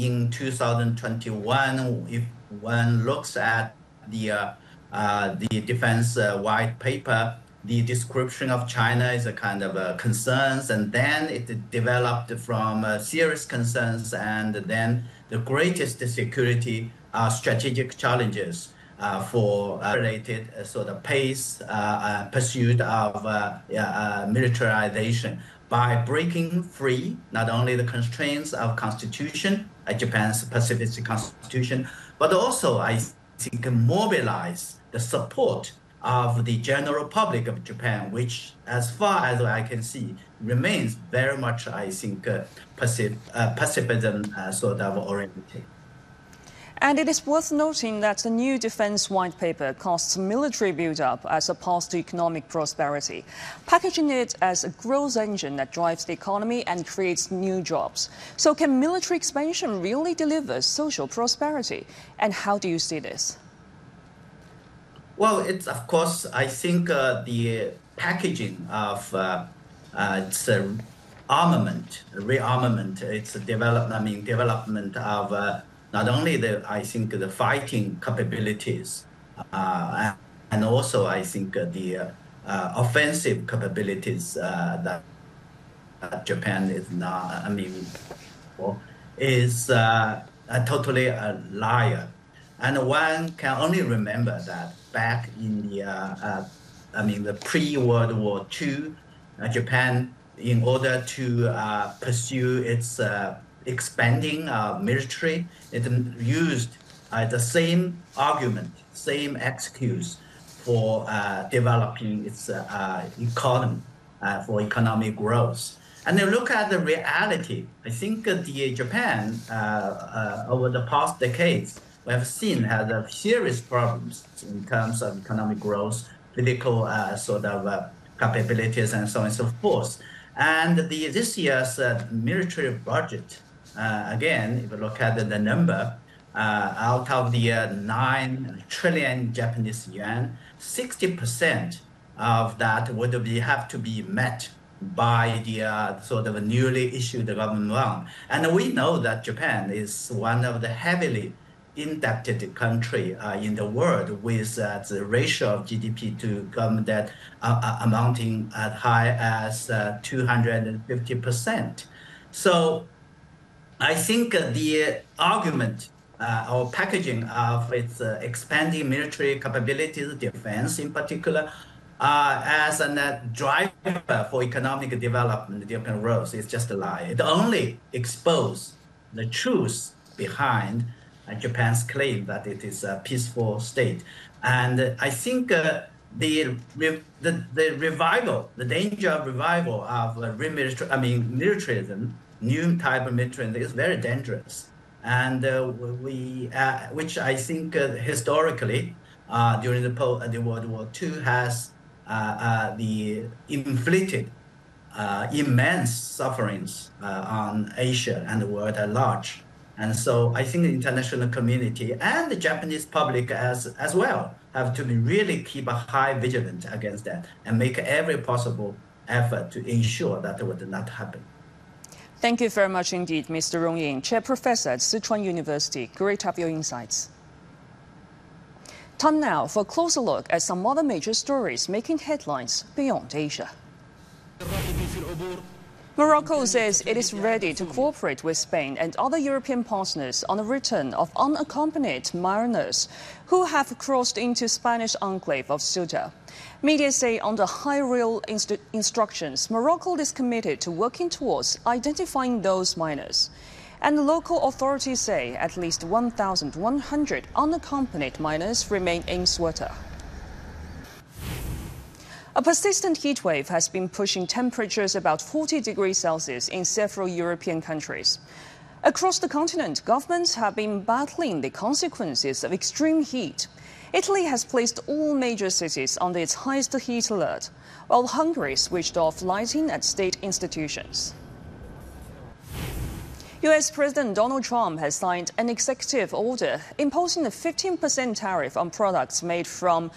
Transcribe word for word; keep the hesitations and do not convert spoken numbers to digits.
in two thousand twenty-one, if one looks at the uh, uh, the defense uh, white paper, the description of China is a kind of uh, concerns, and then it developed from uh, serious concerns, and then the greatest security uh, strategic challenges uh, for uh, related uh, sort of pace, uh, uh, pursuit of uh, uh, militarization by breaking free not only the constraints of constitution, uh, Japan's pacifist constitution, but also I think mobilize the support of the general public of Japan, which, as far as I can see, remains very much, I think, uh, pacif uh, pacifism uh, sort of oriented. And it is worth noting that the new defense white paper casts military build-up as a path to economic prosperity, packaging it as a growth engine that drives the economy and creates new jobs. So can military expansion really deliver social prosperity? And how do you see this? Well, it's, of course, I think uh, the packaging of uh, uh, it's a armament, rearmament, it's a development, I mean, development of uh, not only the, I think, the fighting capabilities, uh, and also, I think, uh, the uh, uh, offensive capabilities uh, that, that Japan is not, I mean, is uh, a totally a liar. And one can only remember that back in the, uh, uh, I mean, the pre-World War Two, uh, Japan, in order to uh, pursue its uh, expanding uh, military, it used uh, the same argument, same excuse for uh, developing its uh, uh, economy, uh, for economic growth. And then look at the reality. I think uh, the Japan, uh, uh, over the past decades, we have seen has uh, serious problems in terms of economic growth, political uh, sort of uh, capabilities, and so on and so forth. And the, this year's uh, military budget, uh, again, if you look at the, the number, uh, out of the uh, nine trillion Japanese yuan, sixty percent of that would be, have to be met by the uh, sort of newly issued government bond. And we know that Japan is one of the heavily indebted country uh, in the world, with uh, the ratio of G D P to government debt uh, amounting as high as uh, two hundred fifty percent. So I think uh, the argument uh, or packaging of its uh, expanding military capabilities, defense in particular, uh, as a uh, driver for economic development, development growth, is just a lie. It only exposes the truth behind Japan's claim that it is a peaceful state. And I think uh, the, the the revival, the danger of revival of uh, I mean militarism, new type of militarism, is very dangerous. And uh, we, uh, which I think uh, historically uh, during the, po the World War Two has uh, uh, the inflicted uh, immense sufferings uh, on Asia and the world at large. And so I think the international community and the Japanese public as, as well have to be really keep a high vigilance against that and make every possible effort to ensure that it would not happen. Thank you very much indeed, Mister Rong Ying, Chair Professor at Sichuan University. Great to have your insights. Time now for a closer look at some other major stories making headlines beyond Asia. Morocco says it is ready to cooperate with Spain and other European partners on the return of unaccompanied minors who have crossed into Spanish enclave of Ceuta. Media say under high real inst instructions, Morocco is committed to working towards identifying those minors. And local authorities say at least one thousand one hundred unaccompanied minors remain in Ceuta. A persistent heat wave has been pushing temperatures about forty degrees Celsius in several European countries. Across the continent, governments have been battling the consequences of extreme heat. Italy has placed all major cities under its highest heat alert, while Hungary switched off lighting at state institutions. U S President Donald Trump has signed an executive order imposing a fifteen percent tariff on products made from